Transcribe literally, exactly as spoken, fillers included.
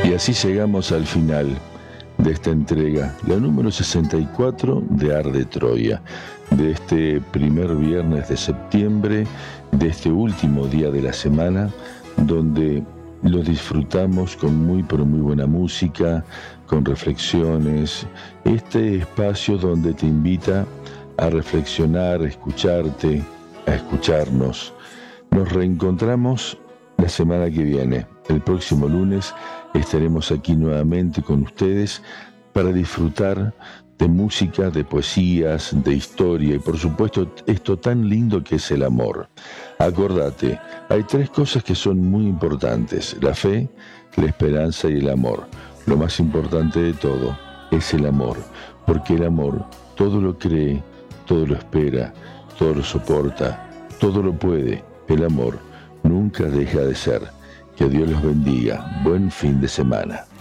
Y así llegamos al final de esta entrega, la número sesenta y cuatro de Arde Troya, de este primer viernes de septiembre, de este último día de la semana, donde lo disfrutamos con muy pero muy buena música, con reflexiones, este espacio donde te invita a reflexionar, a escucharte, a escucharnos. Nos reencontramos la semana que viene. El próximo lunes estaremos aquí nuevamente con ustedes para disfrutar de música, de poesías, de historia y por supuesto esto tan lindo que es el amor. Acordate, hay tres cosas que son muy importantes: la fe, la esperanza y el amor. Lo más importante de todo es el amor, porque el amor todo lo cree, todo lo espera, todo lo soporta, todo lo puede. El amor nunca deja de ser. Que Dios los bendiga. Buen fin de semana.